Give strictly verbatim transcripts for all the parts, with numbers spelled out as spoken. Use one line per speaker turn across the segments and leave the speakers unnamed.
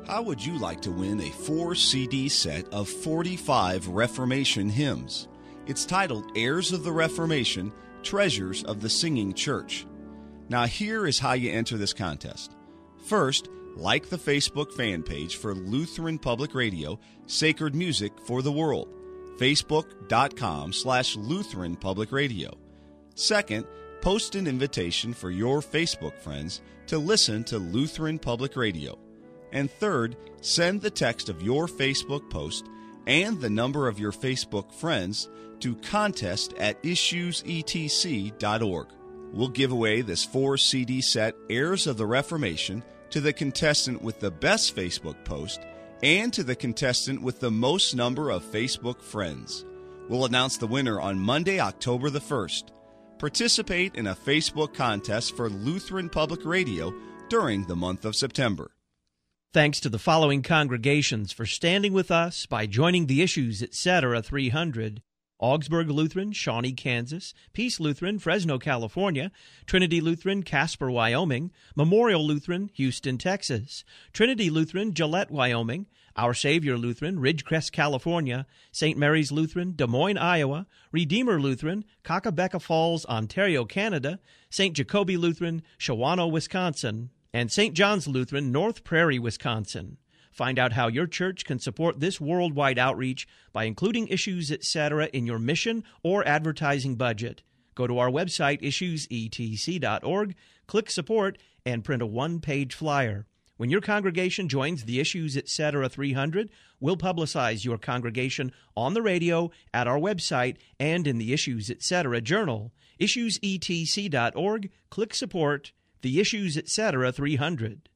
How would you like to win a four C D set of forty-five Reformation hymns? It's titled Heirs of the Reformation, Treasures of the Singing Church. Now here is how you enter this contest. First, like the Facebook fan page for Lutheran Public Radio, Sacred Music for the World, facebook.com slash Lutheran Public Radio. Second, post an invitation for your Facebook friends to listen to Lutheran Public Radio. And third, send the text of your Facebook post and the number of your Facebook friends to contest at issues e t c dot org. We'll give away this four C D set, Heirs of the Reformation, to the contestant with the best Facebook post and to the contestant with the most number of Facebook friends. We'll announce the winner on Monday, October the first. Participate in a Facebook contest for Lutheran Public Radio during the month of September.
Thanks to the following congregations for standing with us by joining the Issues Etc. three hundred. Augsburg Lutheran, Shawnee, Kansas; Peace Lutheran, Fresno, California; Trinity Lutheran, Casper, Wyoming; Memorial Lutheran, Houston, Texas; Trinity Lutheran, Gillette, Wyoming; Our Savior Lutheran, Ridgecrest, California; Saint Mary's Lutheran, Des Moines, Iowa; Redeemer Lutheran, Kakabeka Falls, Ontario, Canada; Saint Jacobi Lutheran, Shawano, Wisconsin; and Saint John's Lutheran, North Prairie, Wisconsin. Find out how your church can support this worldwide outreach by including Issues Etc. in your mission or advertising budget. Go to our website, issues e t c dot org, click Support, and print a one-page flyer. When your congregation joins the Issues Etc. three hundred, we'll publicize your congregation on the radio, at our website, and in the Issues Etc. journal. issues e t c dot org, click Support, the Issues Etc. three hundred.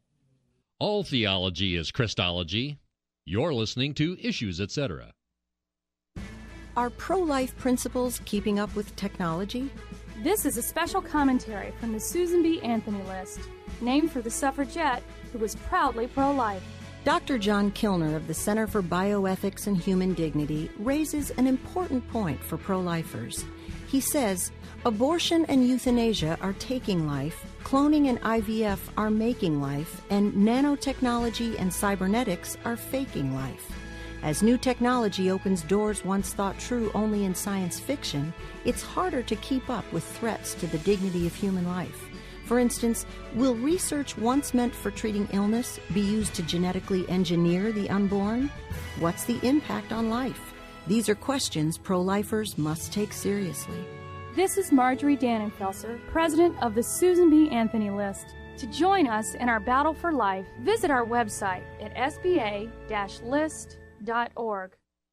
All theology is Christology. You're listening to Issues Etc.
Are pro-life principles keeping up with technology?
This is a special commentary from the Susan B. Anthony List, named for the suffragette who was proudly pro-life.
Doctor John Kilner of the Center for Bioethics and Human Dignity raises an important point for pro-lifers. He says, abortion and euthanasia are taking life, cloning and I V F are making life, and nanotechnology and cybernetics are faking life. As new technology opens doors once thought true only in science fiction, it's harder to keep up with threats to the dignity of human life. For instance, will research once meant for treating illness be used to genetically engineer the unborn? What's the impact on life? These are questions pro-lifers must take seriously.
This is Marjorie Dannenfelser, president of the Susan B. Anthony List. To join us in our battle for life, visit our website at s b a dash list dot org.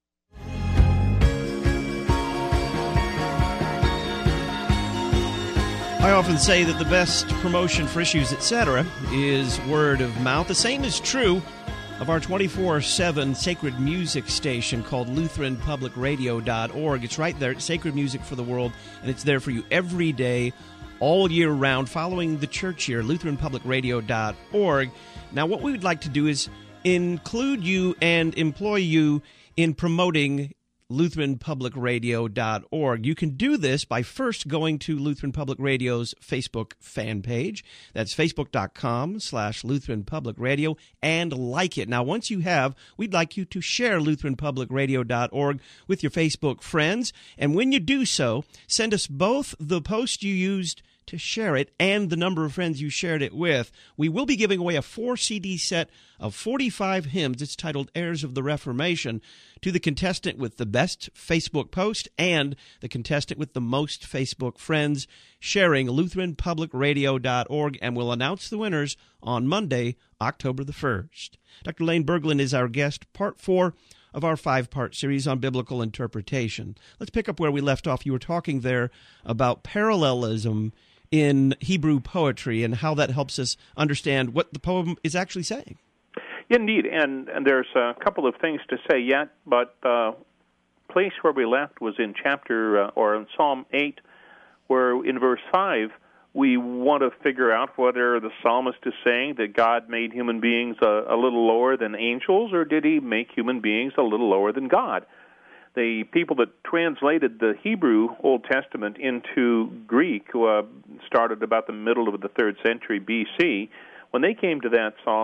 I often say that the best promotion for Issues Etc. is word of mouth. The same is true of our twenty-four seven sacred music station called Lutheran Public Radio dot org. It's right there, Sacred Music for the World, and it's there for you every day, all year round, following the church year, Lutheran Public Radio dot org. Now, what we would like to do is include you and employ you in promoting Lutheran Public Radio dot org. You can do this by first going to Lutheran Public Radio's Facebook fan page. That's facebook.com slash Lutheran Public Radio, and like it. Now, once you have, we'd like you to share Lutheran Public Radio dot org with your Facebook friends. And when you do so, send us both the post you used to share it and the number of friends you shared it with. We will be giving away a four C D set of forty-five hymns. It's titled Heirs of the Reformation, to the contestant with the best Facebook post and the contestant with the most Facebook friends sharing Lutheran Public Radio dot org, and we'll announce the winners on Monday, October the first. Doctor Lane Berglund is our guest, part four of our five-part series on biblical interpretation. Let's pick up where we left off. You were talking there about parallelism in Hebrew poetry and how that helps us understand what the poem is actually saying.
Indeed, and, and there's a couple of things to say yet, but the place where we left was in chapter, uh, or in Psalm eight, where in verse five, we want to figure out whether the psalmist is saying that God made human beings a, a little lower than angels, or did he make human beings a little lower than God? The people that translated the Hebrew Old Testament into Greek, who uh, started about the middle of the third century B C, when they came to that psalm,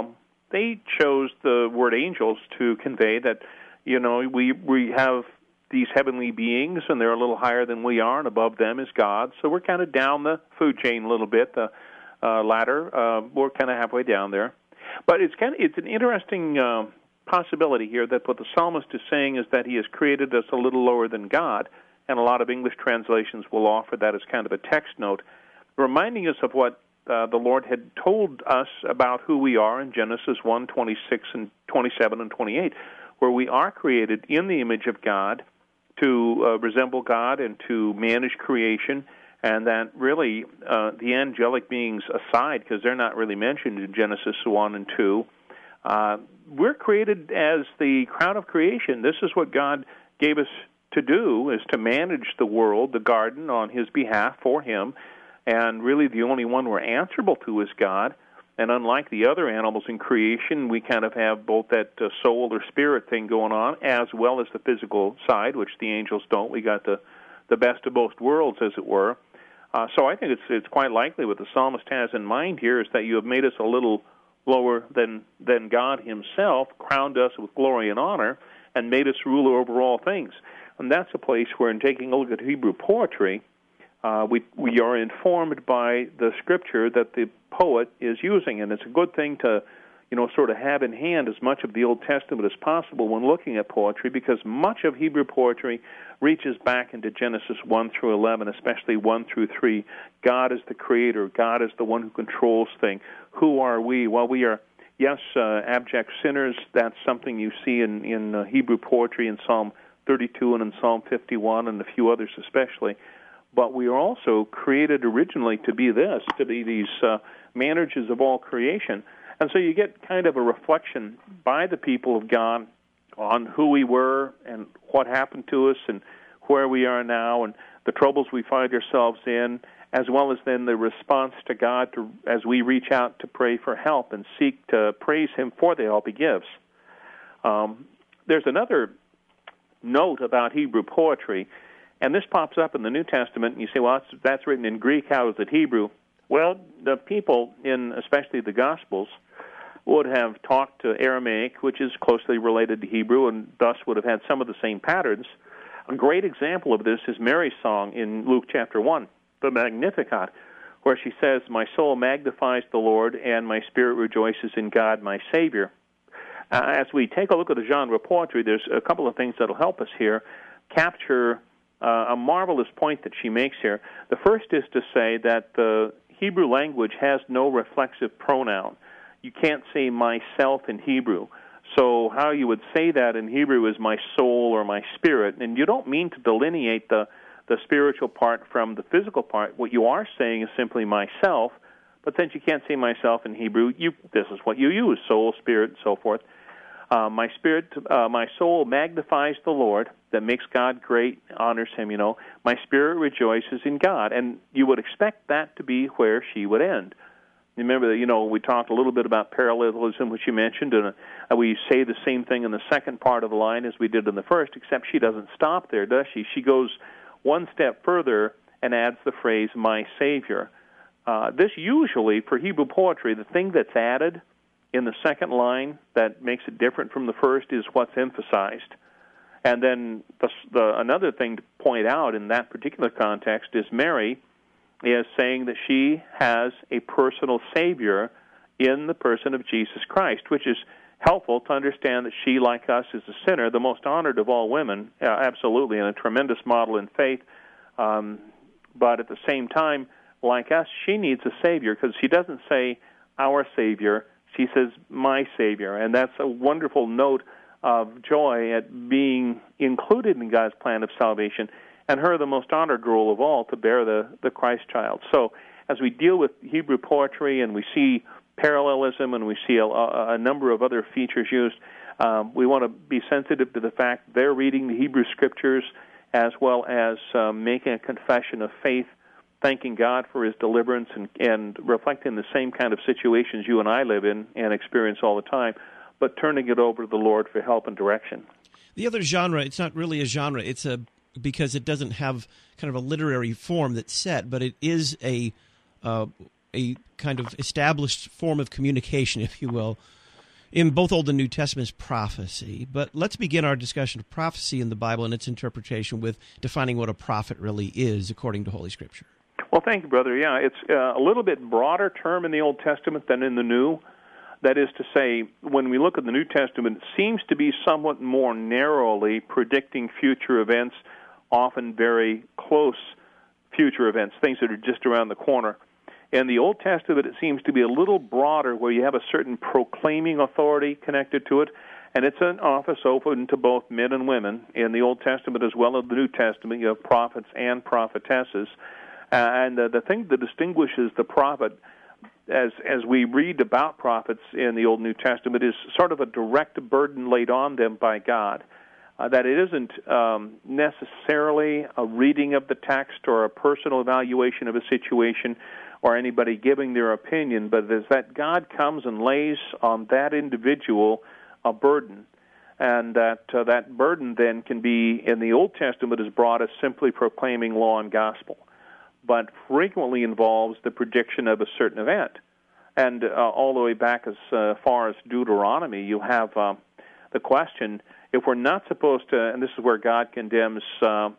they chose the word angels to convey that, you know, we we have these heavenly beings, and they're a little higher than we are, and above them is God. So we're kind of down the food chain a little bit, the uh, ladder. Uh, we're kind of halfway down there. But it's kind of it's an interesting uh, possibility here that what the psalmist is saying is that he has created us a little lower than God, and a lot of English translations will offer that as kind of a text note, reminding us of what uh, the Lord had told us about who we are in Genesis one, twenty-six, and twenty-seven, and twenty-eight, where we are created in the image of God to uh, resemble God and to manage creation, and that really uh, the angelic beings aside, because they're not really mentioned in Genesis one and two, uh, we're created as the crown of creation. This is what God gave us to do, is to manage the world, the garden, on His behalf for Him, and really the only one we're answerable to is God. And unlike the other animals in creation, we kind of have both that uh, soul or spirit thing going on, as well as the physical side, which the angels don't. We got the, the best of both worlds, as it were. Uh, so I think it's it's quite likely what the psalmist has in mind here is that you have made us a little lower than, than God Himself, crowned us with glory and honor, and made us ruler over all things. And that's a place where, in taking a look at Hebrew poetry, Uh, we we are informed by the scripture that the poet is using, and it's a good thing to, you know, sort of have in hand as much of the Old Testament as possible when looking at poetry, because much of Hebrew poetry reaches back into Genesis one through eleven, especially one through three. God is the creator. God is the one who controls things. Who are we? Well, we are, yes, uh, abject sinners. That's something you see in, in uh, Hebrew poetry in Psalm thirty-two and in Psalm fifty-one and a few others especially. But we are also created originally to be this, to be these uh, managers of all creation. And so you get kind of a reflection by the people of God on who we were and what happened to us and where we are now and the troubles we find ourselves in, as well as then the response to God to, as we reach out to pray for help and seek to praise Him for the help He gives. Um, there's another note about Hebrew poetry. And this pops up in the New Testament, and you say, well, that's, that's written in Greek. How is it Hebrew? Well, the people in especially the Gospels would have talked to Aramaic, which is closely related to Hebrew, and thus would have had some of the same patterns. A great example of this is Mary's song in Luke chapter one, the Magnificat, where she says, "My soul magnifies the Lord, and my spirit rejoices in God, my Savior." Uh, as we take a look at the genre of poetry, there's a couple of things that will help us here capture Uh, a marvelous point that she makes here. The first is to say that the Hebrew language has no reflexive pronoun. You can't say myself in Hebrew. So how you would say that in Hebrew is my soul or my spirit. And you don't mean to delineate the, the spiritual part from the physical part. What you are saying is simply myself, but since you can't say myself in Hebrew, you this is what you use, soul, spirit, and so forth. Uh, my spirit, uh, my soul magnifies the Lord, that makes God great, honors Him, you know. My spirit rejoices in God. And you would expect that to be where she would end. Remember that, you know, we talked a little bit about parallelism, which you mentioned, and uh, we say the same thing in the second part of the line as we did in the first, except she doesn't stop there, does she? She goes one step further and adds the phrase, my Savior. Uh, this usually, for Hebrew poetry, the thing that's added in the second line that makes it different from the first is what's emphasized. And then the, the, another thing to point out in that particular context is Mary is saying that she has a personal Savior in the person of Jesus Christ, which is helpful to understand that she, like us, is a sinner, the most honored of all women, uh, absolutely, and a tremendous model in faith. Um, but at the same time, like us, she needs a Savior, because she doesn't say our Savior, she says my Savior, and that's a wonderful note of joy at being included in God's plan of salvation, and her the most honored role of all to bear the, the Christ child. So as we deal with Hebrew poetry and we see parallelism and we see a, a number of other features used, um, we want to be sensitive to the fact they're reading the Hebrew Scriptures as well as um, making a confession of faith, thanking God for His deliverance and, and reflecting the same kind of situations you and I live in and experience all the time, but turning it over to the Lord for help and direction.
The other genre, it's not really a genre, it's a because it doesn't have kind of a literary form that's set, but it is a uh, a kind of established form of communication, if you will. in both Old and New Testaments prophecy. But let's begin our discussion of prophecy in the Bible and its interpretation with defining what a prophet really is according to Holy Scripture.
Well, thank you, brother. Yeah, it's uh, a little bit broader term in the Old Testament than in the New. That is to say, when we look at the New Testament, it seems to be somewhat more narrowly predicting future events, often very close future events, things that are just around the corner. In the Old Testament, it seems to be a little broader, where you have a certain proclaiming authority connected to it, and it's an office open to both men and women. In the Old Testament as well as the New Testament, you have prophets and prophetesses. Uh, and uh, the thing that distinguishes the prophet, as as we read about prophets in the Old and New Testament, is sort of a direct burden laid on them by God. Uh, that it isn't um, necessarily a reading of the text or a personal evaluation of a situation or anybody giving their opinion, but it is that God comes and lays on that individual a burden. And that uh, that burden then can be, in the Old Testament, as broad as simply proclaiming law and gospel, but frequently involves the prediction of a certain event. And uh, all the way back as uh, far as Deuteronomy, you have uh, the question, if we're not supposed to, and this is where God condemns, uh,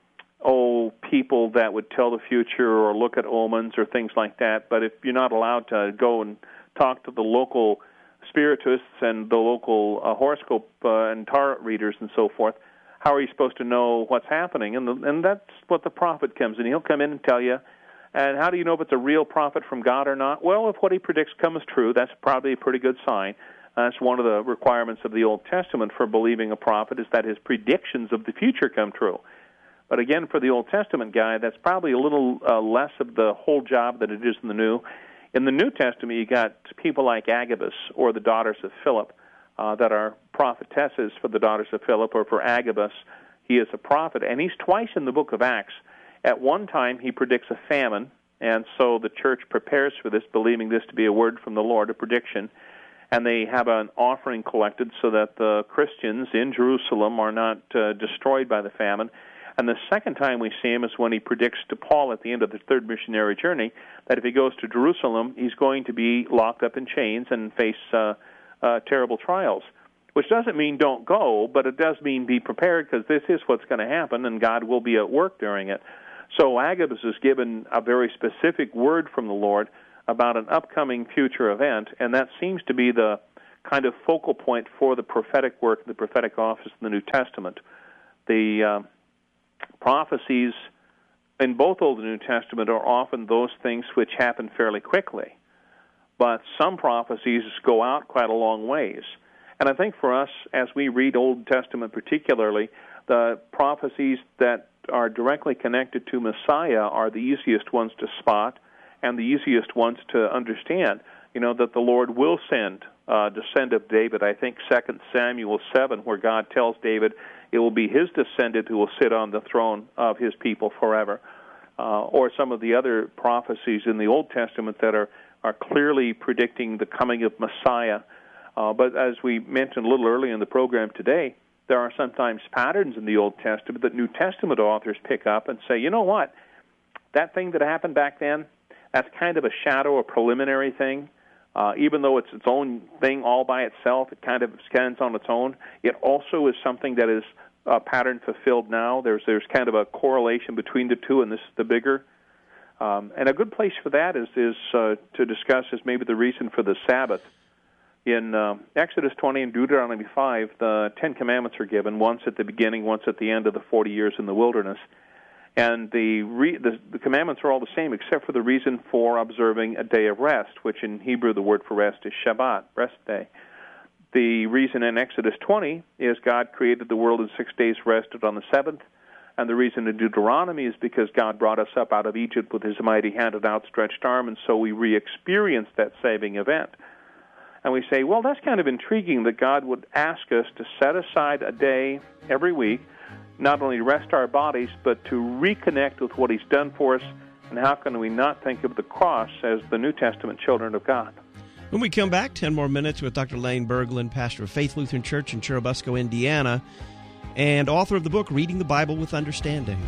oh, people that would tell the future or look at omens or things like that, but if you're not allowed to go and talk to the local spiritists and the local uh, horoscope uh, and tarot readers and so forth, how are you supposed to know what's happening? And, the, and that's what the prophet comes in. He'll come in and tell you. And how do you know if it's a real prophet from God or not? Well, if what he predicts comes true, that's probably a pretty good sign. That's one of the requirements of the Old Testament for believing a prophet, is that his predictions of the future come true. But again, for the Old Testament guy, that's probably a little uh, less of the whole job than it is in the New. In the New Testament, you got people like Agabus or the daughters of Philip uh, that are prophetesses for the daughters of Philip, or for Agabus, he is a prophet. And he's twice in the book of Acts. At one time, he predicts a famine, and so the church prepares for this, believing this to be a word from the Lord, a prediction. And they have an offering collected so that the Christians in Jerusalem are not uh, destroyed by the famine. And the second time we see him is when he predicts to Paul at the end of the third missionary journey that if he goes to Jerusalem, he's going to be locked up in chains and face uh, uh, terrible trials, which doesn't mean don't go, but it does mean be prepared, because this is what's going to happen, and God will be at work during it. So Agabus is given a very specific word from the Lord about an upcoming future event, and that seems to be the kind of focal point for the prophetic work, the prophetic office in the New Testament. The uh, prophecies in both Old and New Testament are often those things which happen fairly quickly, but some prophecies go out quite a long ways. And I think for us, as we read Old Testament particularly, the prophecies that are directly connected to Messiah are the easiest ones to spot and the easiest ones to understand. You know, that the Lord will send uh, descendant of David. I think Second Samuel seven, where God tells David it will be his descendant who will sit on the throne of his people forever. Uh, or some of the other prophecies in the Old Testament that are, are clearly predicting the coming of Messiah. Uh, but as we mentioned a little earlier in the program today, there are sometimes patterns in the Old Testament that New Testament authors pick up and say, you know what, that thing that happened back then, that's kind of a shadow, a preliminary thing. Uh, even though it's its own thing all by itself, it kind of stands on its own. It also is something that is a pattern fulfilled now. There's there's kind of a correlation between the two, and this is the bigger. Um, and a good place for that is, is uh, to discuss is maybe the reason for the Sabbath. In uh, Exodus twenty and Deuteronomy five, the Ten Commandments are given, once at the beginning, once at the end of the forty years in the wilderness. And the, re- the the commandments are all the same, except for the reason for observing a day of rest, which in Hebrew the word for rest is Shabbat, rest day. The reason in Exodus twenty is God created the world in six days, rested on the seventh. And the reason in Deuteronomy is because God brought us up out of Egypt with his mighty hand and outstretched arm, and so we re-experienced that saving event. And we say, well, that's kind of intriguing that God would ask us to set aside a day every week, not only rest our bodies, but to reconnect with what he's done for us. And how can we not think of the cross as the New Testament children of God?
When we come back, ten more minutes with Doctor Lane Berglund, pastor of Faith Lutheran Church in Churubusco, Indiana, and author of the book, Reading the Bible with Understanding.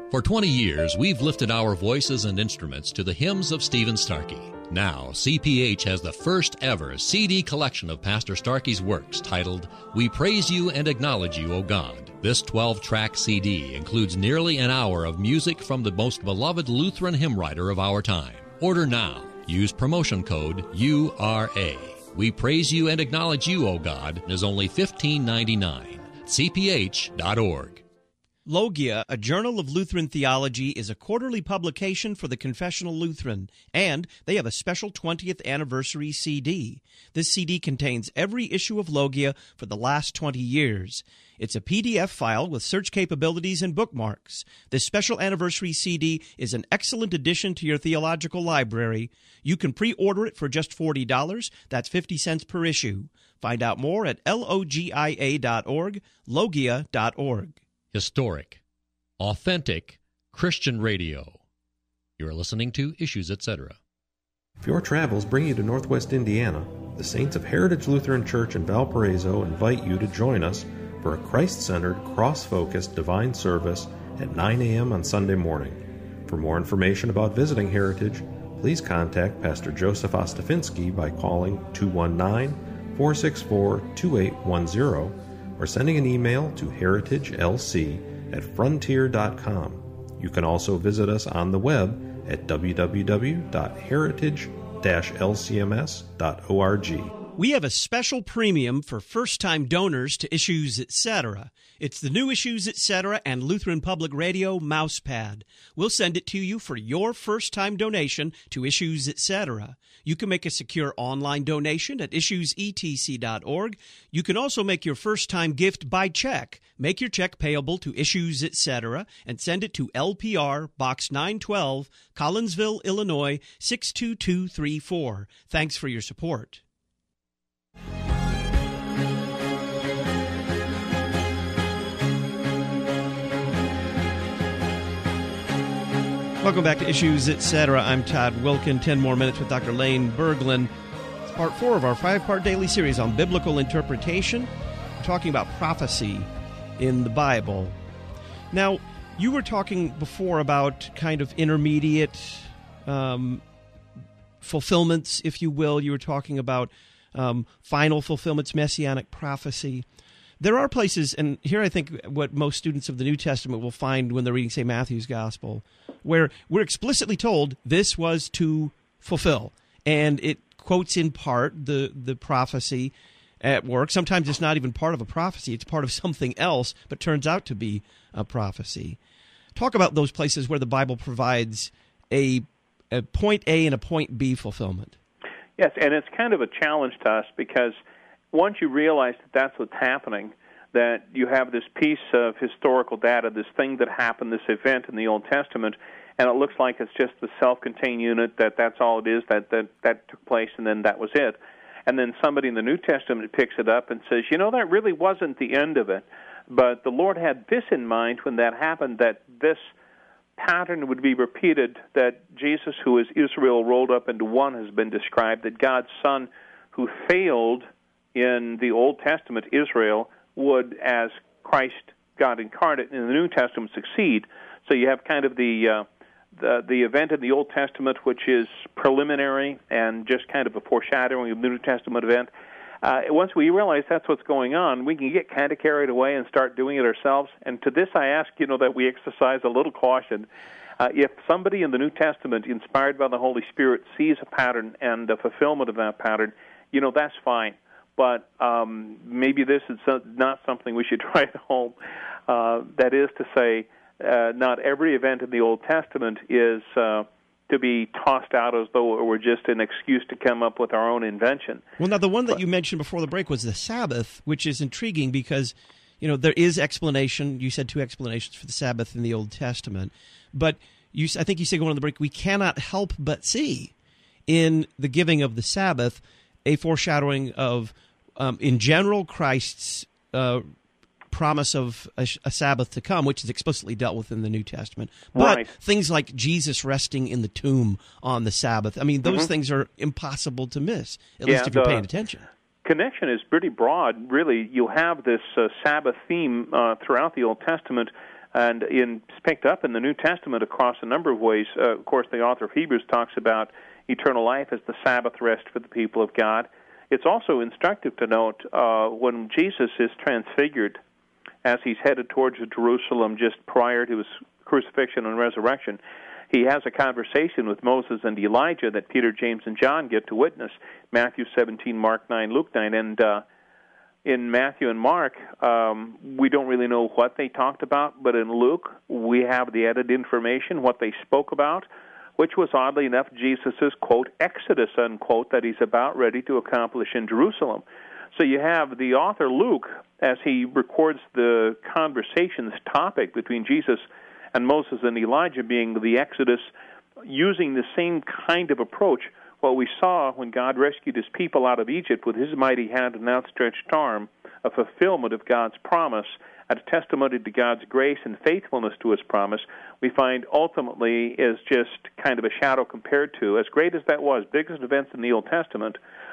For twenty years, we've lifted our voices and instruments to the hymns of Stephen Starkey. Now, C P H has the first ever C D collection of Pastor Starkey's works titled, We Praise You and Acknowledge You, O God. This twelve-track C D includes nearly an hour of music from the most beloved Lutheran hymn writer of our time. Order now. Use promotion code U R A. We Praise You and Acknowledge You, O God is only fifteen ninety-nine. C P H dot org.
Logia, a journal of Lutheran theology, is a quarterly publication for the Confessional Lutheran, and they have a special twentieth anniversary C D. This C D contains every issue of Logia for the last twenty years. It's a P D F file with search capabilities and bookmarks. This special anniversary C D is an excellent addition to your theological library. You can pre-order it for just forty dollars. That's fifty cents per issue. Find out more at logia dot org, logia dot org.
Historic, authentic Christian radio. You're listening to Issues, et cetera.
If your travels bring you to Northwest Indiana, the Saints of Heritage Lutheran Church in Valparaiso invite you to join us for a Christ-centered, cross-focused divine service at nine a.m. on Sunday morning. For more information about visiting Heritage, please contact Pastor Joseph Ostafinsky by calling two one nine, four six four, two eight one zero or sending an email to heritagelc at frontier dot com. You can also visit us on the web at w w w dot heritage dash l c m s dot org.
We have a special premium for first-time donors to Issues, et cetera. It's the new Issues, et cetera and Lutheran Public Radio mousepad. We'll send it to you for your first-time donation to Issues, et cetera. You can make a secure online donation at issues e t c dot org. You can also make your first-time gift by check. Make your check payable to Issues, et cetera and send it to L P R, Box nine twelve, Collinsville, Illinois, six two two three four. Thanks for your support. Welcome back to Issues, et cetera. I'm Todd Wilkin. Ten more minutes with Doctor Lane Berglund. It's part four of our five-part daily series on biblical interpretation. We're talking about prophecy in the Bible. Now, you were talking before about kind of intermediate um, fulfillments, if you will. You were talking about um, final fulfillments, messianic prophecy. There are places, and here I think what most students of the New Testament will find when they're reading, say, Matthew's Gospel, where we're explicitly told this was to fulfill. And it quotes in part the, the prophecy at work. Sometimes it's not even part of a prophecy. It's part of something else, but turns out to be a prophecy. Talk about those places where the Bible provides a, a point A and a point B fulfillment.
Yes, and it's kind of a challenge to us because once you realize that that's what's happening, that you have this piece of historical data, this thing that happened, this event in the Old Testament, and it looks like it's just the self-contained unit, that that's all it is, that, that that took place, and then that was it. And then somebody in the New Testament picks it up and says, you know, that really wasn't the end of it, but the Lord had this in mind when that happened, that this pattern would be repeated, that Jesus, who is Israel rolled up into one, has been described, that God's Son, who failed in the Old Testament, Israel, would, as Christ, God incarnate, in the New Testament, succeed. So you have kind of the, uh, the the event in the Old Testament, which is preliminary and just kind of a foreshadowing of the New Testament event. Uh, once we realize that's what's going on, we can get kind of carried away and start doing it ourselves. And to this I ask, you know, that we exercise a little caution. Uh, if somebody in the New Testament, inspired by the Holy Spirit, sees a pattern and the fulfillment of that pattern, you know, that's fine. But um, maybe this is not something we should try at home. Uh, that is to say, uh, not every event in the Old Testament is uh, to be tossed out as though it were just an excuse to come up with our own invention.
Well, now, the one that
but,
you mentioned before the break was the Sabbath, which is intriguing because, you know, there is explanation. You said two explanations for the Sabbath in the Old Testament. But you, I think you said going on the break, we cannot help but see in the giving of the Sabbath a foreshadowing of Um, in general, Christ's uh, promise of a, a Sabbath to come, which is explicitly dealt with in the New Testament. But
right.
Things like Jesus resting in the tomb on the Sabbath, I mean, those
mm-hmm.
things are impossible to miss, at
yeah,
least if you're
the
paying attention.
Connection is pretty broad, really. You have this uh, Sabbath theme uh, throughout the Old Testament. And in, it's picked up in the New Testament across a number of ways. Uh, of course, the author of Hebrews talks about eternal life as the Sabbath rest for the people of God. It's also instructive to note uh, when Jesus is transfigured as he's headed towards Jerusalem just prior to his crucifixion and resurrection, he has a conversation with Moses and Elijah that Peter, James, and John get to witness, Matthew seventeen, Mark nine, Luke nine. And uh, in Matthew and Mark, um, we don't really know what they talked about, but in Luke, we have the added information, what they spoke about, which was, oddly enough, Jesus', quote, exodus, unquote, that he's about ready to accomplish in Jerusalem. So you have the author Luke, as he records the conversation's topic between Jesus and Moses and Elijah being the Exodus, using the same kind of approach. What we saw when God rescued his people out of Egypt with his mighty hand and outstretched arm, a fulfillment of God's promise, and a testimony to God's grace and faithfulness to his promise, we find ultimately is just kind of a shadow compared to, as great as that was, biggest events in the Old Testament,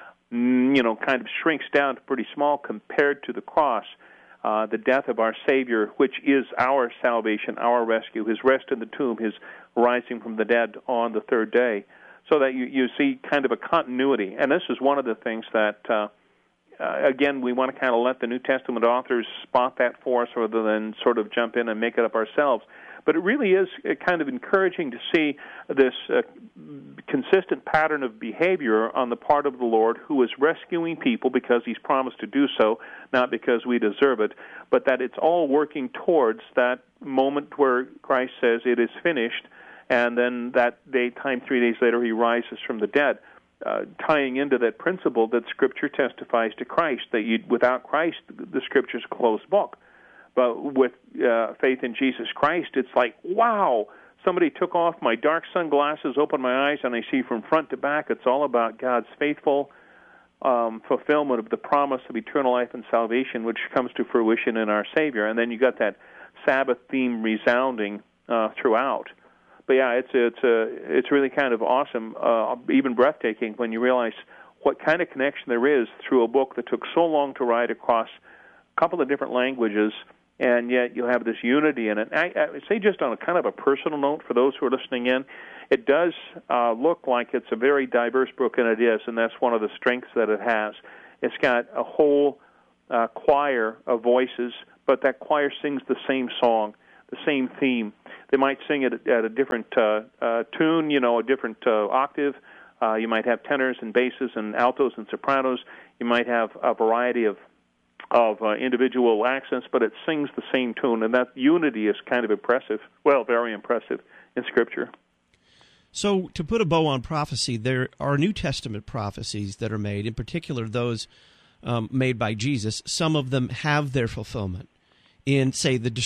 you know, kind of shrinks down to pretty small compared to the cross, uh, the death of our Savior, which is our salvation, our rescue, his rest in the tomb, his rising from the dead on the third day, so that you, you see kind of a continuity. And this is one of the things that, uh, uh, again, we want to kind of let the New Testament authors spot that for us rather than sort of jump in and make it up ourselves. But it really is kind of encouraging to see this uh, consistent pattern of behavior on the part of the Lord, who is rescuing people because he's promised to do so, not because we deserve it, but that it's all working towards that moment where Christ says it is finished, and then that day, time three days later, he rises from the dead, uh, tying into that principle that Scripture testifies to Christ, that you, without Christ, the Scripture's a closed book. But with uh, faith in Jesus Christ, it's like, wow, somebody took off my dark sunglasses, opened my eyes, and I see from front to back it's all about God's faithful um, fulfillment of the promise of eternal life and salvation, which comes to fruition in our Savior. And then you got that Sabbath theme resounding uh, throughout. But yeah, it's it's a it's really kind of awesome, uh, even breathtaking, when you realize what kind of connection there is through a book that took so long to write across a couple of different languages, and yet you have this unity in it. I, I would say, just on a kind of a personal note for those who are listening in, it does uh, look like it's a very diverse book, and it is, and that's one of the strengths that it has. It's got a whole uh, choir of voices, but that choir sings the same song, the same theme. They might sing it at a different uh, uh, tune, you know, a different uh, octave. Uh, you might have tenors and basses and altos and sopranos. You might have a variety of of uh, individual accents, but it sings the same tune, and that unity is kind of impressive, well, very impressive in Scripture.
So to put a bow on prophecy, there are New Testament prophecies that are made, in particular those um, made by Jesus. Some of them have their fulfillment in, say, the